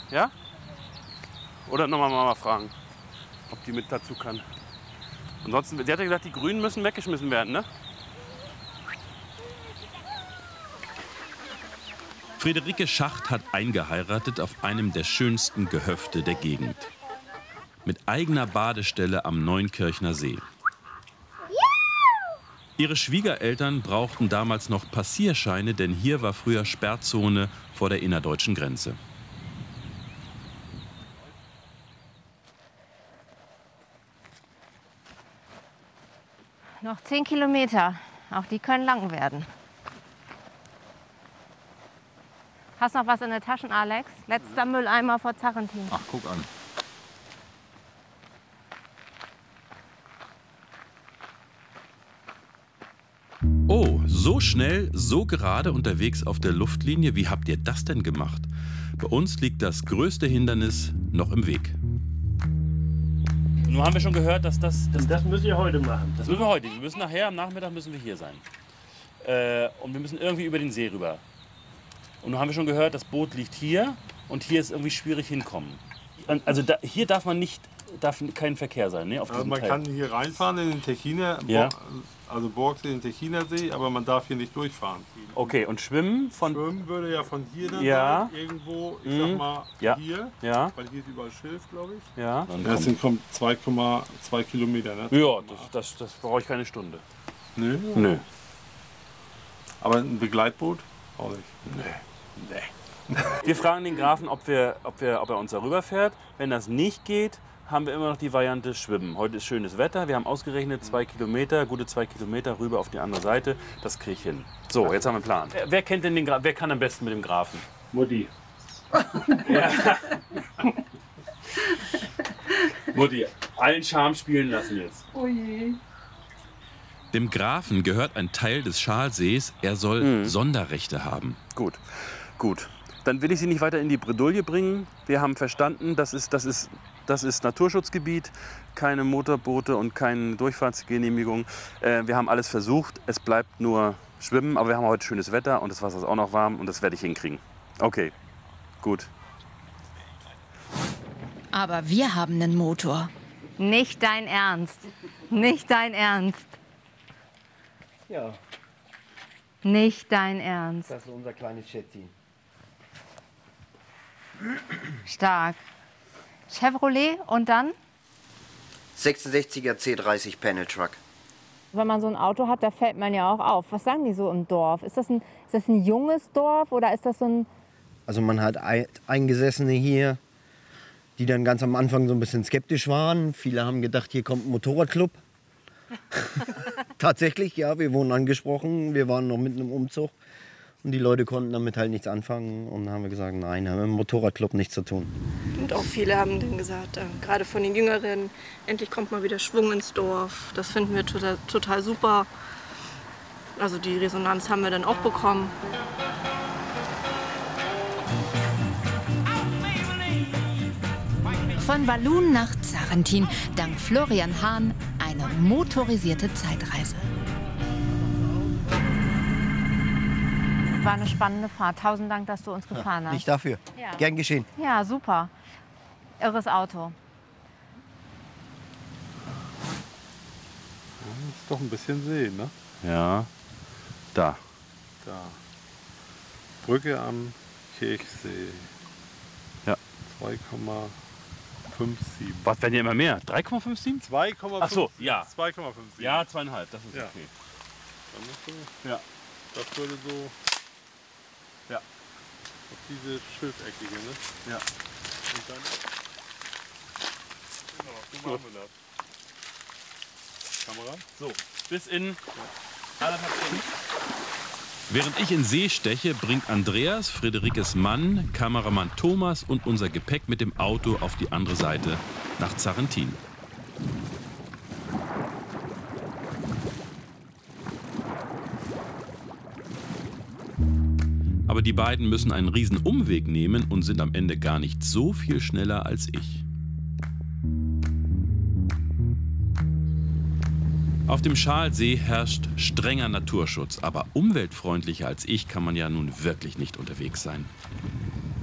Ja? Oder nochmal Mama fragen, ob die mit dazu kann. Ansonsten, sie hat ja gesagt, die Grünen müssen weggeschmissen werden, ne? Friederike Schacht hat eingeheiratet auf einem der schönsten Gehöfte der Gegend. Mit eigener Badestelle am Neunkirchner See. Ihre Schwiegereltern brauchten damals noch Passierscheine, denn hier war früher Sperrzone vor der innerdeutschen Grenze. Noch 10 Kilometer. Auch die können lang werden. Hast noch was in den Taschen, Alex? Letzter Mülleimer vor Zarrentin. Ach, guck an. Oh, so schnell, so gerade unterwegs auf der Luftlinie. Wie habt ihr das denn gemacht? Bei uns liegt das größte Hindernis noch im Weg. Nun haben wir schon gehört, dass das müsst ihr heute machen. Das müssen wir heute. Wir müssen nachher, am Nachmittag müssen wir hier sein. Und wir müssen irgendwie über den See rüber. Und nun haben wir schon gehört, das Boot liegt hier und hier ist irgendwie schwierig hinkommen. Also hier darf kein Verkehr sein, ne? Auf Also diesem man Teil. kann hier reinfahren in den Techiner, Ja. also Borgsee, in den Techiner-See, aber man darf hier nicht durchfahren. Okay, und schwimmen von... Schwimmen würde ja von hier dann Ja. sein, irgendwo, ich sag mal, Ja. hier, Ja, weil hier ist überall Schilf, glaube ich. ja. Das sind 2,2 Kilometer, ne? Ja, das brauche ich keine Stunde. Nö. Nö. Aber ein Begleitboot? Auch nicht. Nee. Wir fragen den Grafen, ob er uns darüber fährt. Wenn das nicht geht, haben wir immer noch die Variante Schwimmen. Heute ist schönes Wetter. Wir haben ausgerechnet 2 Kilometer, gute 2 Kilometer rüber auf die andere Seite. Das kriege ich hin. So, jetzt haben wir einen Plan. Wer kennt denn den Grafen? Wer kann am besten mit dem Grafen? Mutti. Ja. Mutti, allen Charme spielen lassen jetzt. Oh je. Dem Grafen gehört ein Teil des Schalsees. Er soll Sonderrechte haben. Gut, gut. Dann will ich Sie nicht weiter in die Bredouille bringen. Wir haben verstanden, das ist Naturschutzgebiet, keine Motorboote und keine Durchfahrtsgenehmigung. Wir haben alles versucht. Es bleibt nur Schwimmen, aber wir haben heute schönes Wetter und das Wasser ist auch noch warm und das werde ich hinkriegen. Okay, gut. Aber wir haben einen Motor. Nicht dein Ernst. Nicht dein Ernst. Ja, Nicht dein Ernst. das ist unser kleines Schätzchen. Stark. Chevrolet und dann? 66er C30 Panel Truck. Wenn man so ein Auto hat, da fällt man ja auch auf. Was sagen die so im Dorf? Ist das ein junges Dorf oder ist das so ein... Also man hat Eingesessene hier, die dann ganz am Anfang so ein bisschen skeptisch waren. Viele haben gedacht, hier kommt ein Motorradclub. Tatsächlich, ja, wir wurden angesprochen. Wir waren noch mitten im Umzug. Und die Leute konnten damit halt nichts anfangen. Und dann haben wir gesagt, nein, haben wir mit dem Motorradclub nichts zu tun. Und auch viele haben dann gesagt, gerade von den Jüngeren, endlich kommt mal wieder Schwung ins Dorf. Das finden wir total super. Also die Resonanz haben wir dann auch bekommen. Von Walloon nach Zarrentin, dank Florian Hahn, eine motorisierte Zeitreise. War eine spannende Fahrt. 1000 Dank, dass du uns gefahren hast. Nicht dafür. Ja. Gern geschehen. Ja, super. Irres Auto. Das ist doch ein bisschen See, ne? Ja, da. Da. Brücke am Kirchsee. Ja. 2,57. Was werden ja immer mehr? 3,57? 2,5. Ach so, ja. 2,57. Ja, 2,5, das ist Ja. okay. Dann musst du, Ja. das würde so Ja. auf diese Schilfeckige, ne? Ja. Und dann. Genau, so machen wir das. Kamera? So, bis in 1,5 Stunden. Während ich in See steche, bringt Andreas, Friederikes Mann, Kameramann Thomas und unser Gepäck mit dem Auto auf die andere Seite nach Zarrentin. Aber die beiden müssen einen riesen Umweg nehmen und sind am Ende gar nicht so viel schneller als ich. Auf dem Schalsee herrscht strenger Naturschutz, aber umweltfreundlicher als ich kann man ja nun wirklich nicht unterwegs sein.